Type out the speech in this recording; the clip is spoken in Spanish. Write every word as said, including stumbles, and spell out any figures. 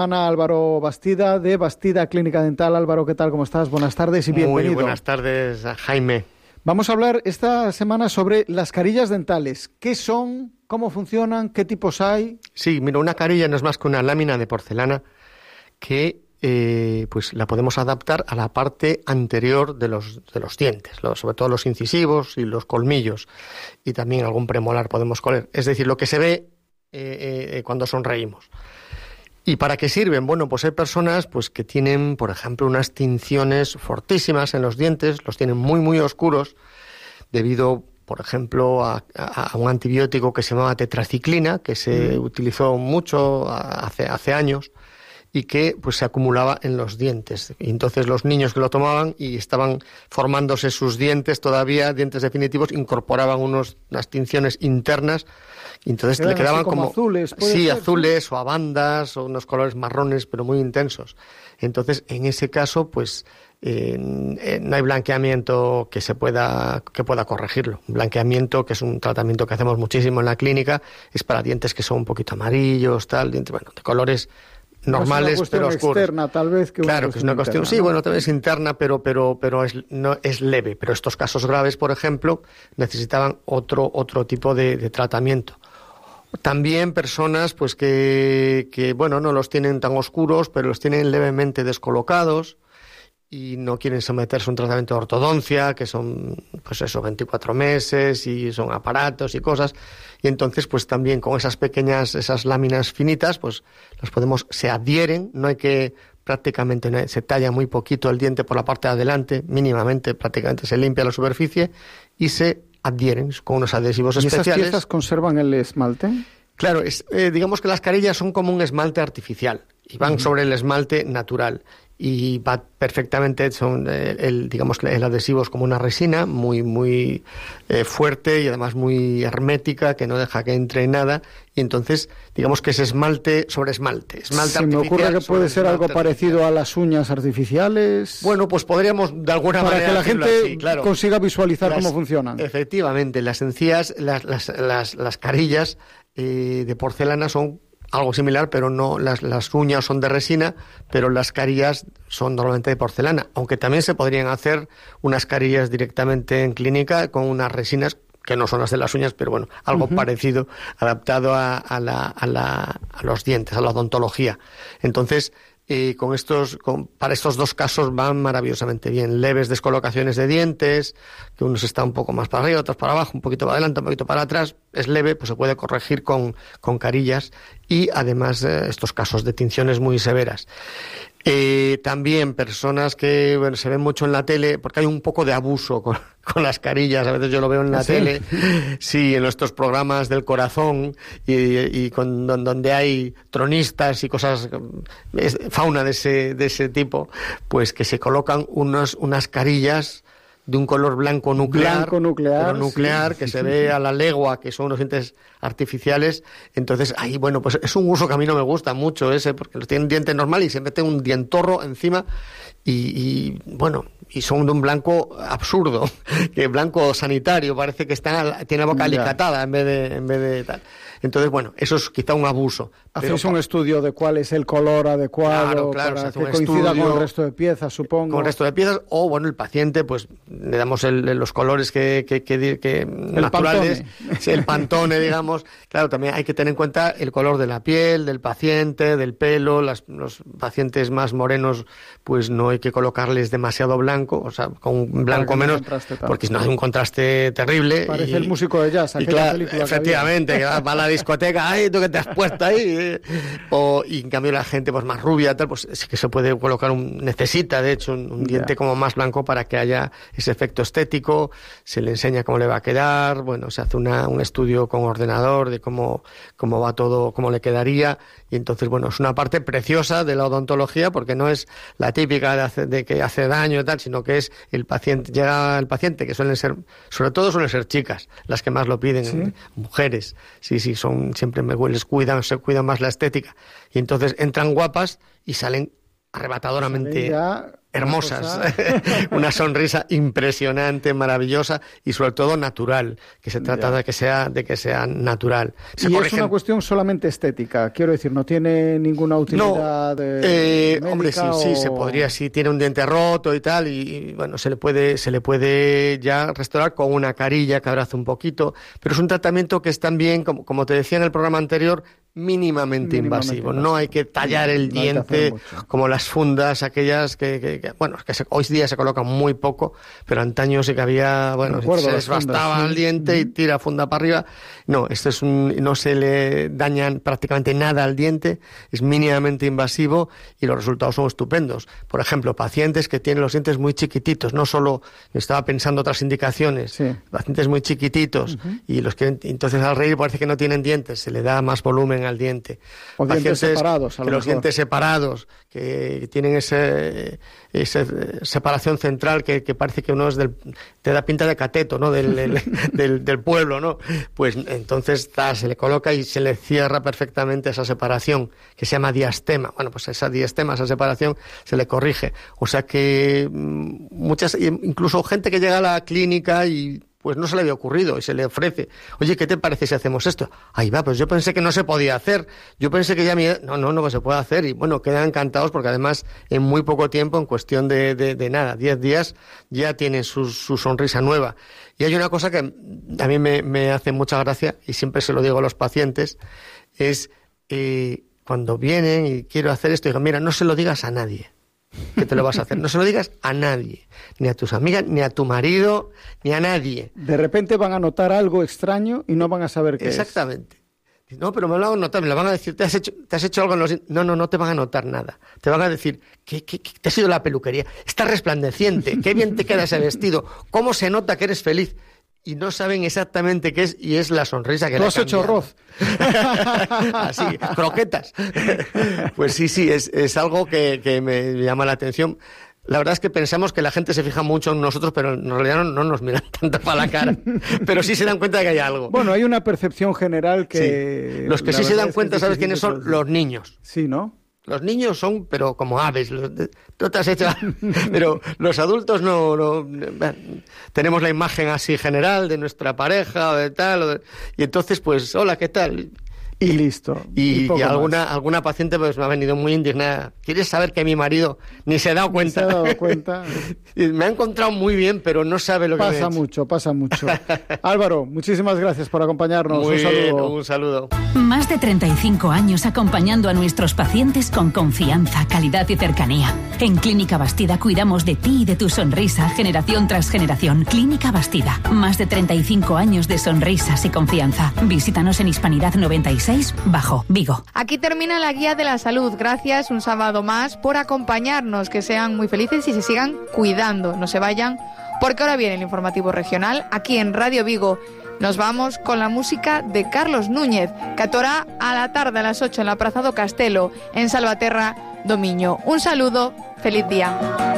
Ana Álvaro Bastida, de Bastida Clínica Dental. Álvaro, ¿qué tal? ¿Cómo estás? Buenas tardes y bienvenido. Muy buenas tardes, Jaime. Vamos a hablar esta semana sobre las carillas dentales. ¿Qué son? ¿Cómo funcionan? ¿Qué tipos hay? Sí, mira, una carilla no es más que una lámina de porcelana que eh, pues la podemos adaptar a la parte anterior de los, de los dientes, los, sobre todo los incisivos y los colmillos, y también algún premolar podemos coler. Es decir, lo que se ve eh, eh, cuando sonreímos. ¿Y para qué sirven? Bueno, pues hay personas pues que tienen, por ejemplo, unas tinciones fortísimas en los dientes, los tienen muy, muy oscuros, debido, por ejemplo, a, a, a un antibiótico que se llamaba tetraciclina, que se mm. utilizó mucho hace, hace años, y que pues se acumulaba en los dientes. Y entonces los niños que lo tomaban y estaban formándose sus dientes todavía, dientes definitivos, incorporaban unos, unas tinciones internas, y entonces le quedaban como, como azules, sí, ser, azules sí. o a bandas o unos colores marrones, pero muy intensos. Entonces, en ese caso, pues eh, eh, no hay blanqueamiento que se pueda que pueda corregirlo. Un blanqueamiento, que es un tratamiento que hacemos muchísimo en la clínica, es para dientes que son un poquito amarillos, tal, dientes, bueno, de colores normales, no es pero oscuros. Externa, tal vez, que claro, que es una cuestión, interna, sí, ¿no? bueno, también es interna, pero pero pero es no es leve. Pero estos casos graves, por ejemplo, necesitaban otro otro tipo de, de tratamiento. También personas, pues que que bueno, no los tienen tan oscuros, pero los tienen levemente descolocados y no quieren someterse a un tratamiento de ortodoncia, que son, pues eso, veinticuatro meses y son aparatos y cosas. Y entonces, pues también con esas pequeñas, esas láminas finitas, pues las podemos, se adhieren, no hay que, prácticamente no hay, se talla muy poquito el diente por la parte de adelante, mínimamente, prácticamente se limpia la superficie y se adhieren con unos adhesivos ¿Y especiales. esas piezas conservan el esmalte? Claro, es, eh, digamos que las carillas son como un esmalte artificial y van uh-huh. sobre el esmalte natural. Y va perfectamente, son el, el digamos el adhesivo es como una resina muy muy eh, fuerte y además muy hermética, que no deja que entre nada, y entonces digamos que es esmalte sobre esmalte, esmalte Se me ocurre que puede ser algo parecido a las uñas artificiales. Bueno, pues podríamos de alguna para manera que la gente así, claro. consiga visualizar las, cómo funcionan. Efectivamente, las encías, las las las, las carillas eh, de porcelana son algo similar, pero no, las, las uñas son de resina, pero las carillas son normalmente de porcelana, aunque también se podrían hacer unas carillas directamente en clínica con unas resinas que no son las de las uñas, pero bueno, algo uh-huh. parecido, adaptado a, a, la, a, la, a los dientes, a la odontología. Entonces, eh, con estos, con, para estos dos casos van maravillosamente bien. Leves descolocaciones de dientes, que unos está un poco más para arriba, otros para abajo, un poquito para adelante, un poquito para atrás, es leve, pues se puede corregir con, con carillas, y además eh, estos casos de tinciones muy severas. Eh, también personas que bueno, se ven mucho en la tele, porque hay un poco de abuso con, con las carillas, a veces yo lo veo en la ¿Sí? tele, sí, en nuestros programas del corazón y, y con, donde hay tronistas y cosas, fauna de ese, de ese tipo, pues que se colocan unos, unas carillas de un color blanco nuclear, blanco nuclear, pero nuclear, sí, que sí, se sí, ve sí. a la legua, que son unos dientes artificiales. Entonces, ahí, bueno, pues es un uso que a mí no me gusta mucho ese, porque los tienen diente normal y se mete un dientorro encima y, y bueno, y son de un blanco absurdo, que blanco sanitario, parece que está, tiene la boca ya. alicatada en vez de, en vez de tal. Entonces, bueno, eso es quizá un abuso. Hacéis un estudio de cuál es el color adecuado, claro, claro, para que coincida con el resto de piezas, supongo. Con el resto de piezas, o bueno, el paciente, pues le damos el, los colores que, que, que, que naturales, Pantone. el Pantone, digamos. Claro, también hay que tener en cuenta el color de la piel, del paciente, del pelo. Las, los pacientes más morenos, pues no hay que colocarles demasiado blanco, o sea, con un blanco menos, porque si no hace un contraste terrible. Parece y, el músico de jazz, aquella y claro, película. efectivamente, que, que va a la discoteca, ay, ¿tú qué te has puesto ahí? O, y en cambio la gente pues más rubia, tal, pues sí que se puede colocar un, necesita de hecho un, un diente yeah. como más blanco para que haya ese efecto estético, se le enseña cómo le va a quedar, bueno, se hace una, un estudio con ordenador de cómo, cómo va todo, cómo le quedaría, y entonces bueno, es una parte preciosa de la odontología, porque no es la típica de, hace, de que hace daño y tal, sino que es el paciente, llega el paciente, que suelen ser, sobre todo suelen ser chicas, las que más lo piden, ¿sí? Mujeres, sí, sí, son, siempre me les cuidan, se cuidan más la estética, y entonces entran guapas y salen arrebatadamente ya hermosas, una sonrisa impresionante, maravillosa y sobre todo natural, que se trata ya. de que sea de que sea natural. Se y corrigen... es una cuestión solamente estética, quiero decir, no tiene ninguna utilidad. No, eh, eh, hombre, sí, o... sí, se podría, sí, tiene un diente roto y tal, y, y bueno, se le puede se le puede ya restaurar con una carilla que abraza un poquito, pero es un tratamiento que es también, como, como te decía en el programa anterior, mínimamente, mínimamente invasivo. invasivo. No hay que tallar el no diente como las fundas aquellas que, que, que bueno, que se, hoy día se colocan muy poco, pero antaño sí que había, bueno, acuerdo, se desbastaba fundas, el diente sí. y tira funda para arriba. No, este es un, no se le dañan prácticamente nada al diente, es mínimamente invasivo y los resultados son estupendos. Por ejemplo, pacientes que tienen los dientes muy chiquititos, no solo, estaba pensando otras indicaciones, sí. pacientes muy chiquititos uh-huh. y los que entonces al reír parece que no tienen dientes, se le da más volumen al diente. O dientes separados, a lo que mejor. Los dientes separados, que tienen ese, esa separación central que, que parece que uno es del, te da pinta de cateto, ¿no? Del, del, del, del pueblo, ¿no? Pues entonces ta, se le coloca y se le cierra perfectamente esa separación, que se llama diastema. Bueno, pues esa diastema, esa separación, se le corrige. O sea que muchas, incluso gente que llega a la clínica y pues no se le había ocurrido y se le ofrece, oye, ¿qué te parece si hacemos esto? Ahí va, pues yo pensé que no se podía hacer, yo pensé que ya mi... no, no, no, que se puede hacer y bueno, quedan encantados porque además en muy poco tiempo, en cuestión de, de, de nada, diez días, ya tienen su, su sonrisa nueva. Y hay una cosa que a mí me, me hace mucha gracia y siempre se lo digo a los pacientes, es eh, cuando vienen y quiero hacer esto, digo, mira, no se lo digas a nadie que te lo vas a hacer. No se lo digas a nadie, ni a tus amigas, ni a tu marido, ni a nadie. De repente van a notar algo extraño y no van a saber qué Exactamente. es. No, pero me lo van a notar, me lo van a decir, ¿te has hecho, te has hecho algo en los... No, no, no te van a notar nada. Te van a decir, ¿qué, qué, qué te ha sido la peluquería? Estás resplandeciente, qué bien te queda ese vestido, cómo se nota que eres feliz. Y no saben exactamente qué es, y es la sonrisa que le ha cambiado. ¿Tú has hecho arroz? Así, croquetas. Pues sí, sí, es, es algo que, que me llama la atención. La verdad es que pensamos que la gente se fija mucho en nosotros, pero en realidad no, no nos miran tanto para la cara. Pero sí se dan cuenta de que hay algo. Bueno, hay una percepción general que... Sí. Los que sí se dan cuenta, ¿sabes quiénes son? Los niños. Sí, ¿no? Los niños son, pero como aves. Los, tú te has hecho... Pero los adultos no, no... Tenemos la imagen así general de nuestra pareja o de tal. O de, y entonces, pues, hola, ¿qué tal? Y listo. Y, y, y alguna, alguna paciente pues me ha venido muy indignada. ¿Quieres saber que mi marido ni se ha dado cuenta? Ni se ha dado cuenta. Me ha encontrado muy bien, pero no sabe lo que pasa me ha hecho. Pasa mucho, pasa mucho. Álvaro, muchísimas gracias por acompañarnos. Muy un saludo. Bien, un saludo. Más de treinta y cinco años acompañando a nuestros pacientes con confianza, calidad y cercanía. En Clínica Bastida cuidamos de ti y de tu sonrisa generación tras generación. Clínica Bastida. Más de treinta y cinco años de sonrisas y confianza. Visítanos en Hispanidad noventa y seis Bajo, Vigo. Aquí termina la guía de la salud. Gracias un sábado más por acompañarnos. Que sean muy felices y se sigan cuidando. No se vayan, porque ahora viene el informativo regional aquí en Radio Vigo. Nos vamos con la música de Carlos Núñez, que atorá a la tarde a las ocho en la Praza do Castelo, en Salvaterra do Miño. Un saludo, feliz día.